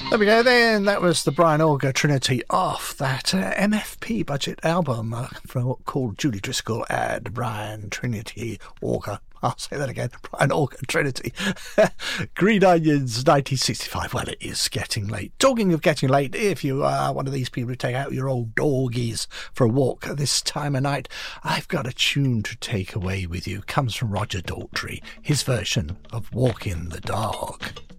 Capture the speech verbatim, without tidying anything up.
There we go then. That was the Brian Auger Trinity off that uh, M F P budget album uh, from, called Julie Driscoll and Brian Trinity Auger. I'll say that again. Brian Auger Trinity. Green Onions, nineteen sixty-five. Well, it is getting late. Talking of getting late, if you are one of these people who take out your old doggies for a walk at this time of night, I've got a tune to take away with you. Comes from Roger Daltrey, his version of Walking the Dog.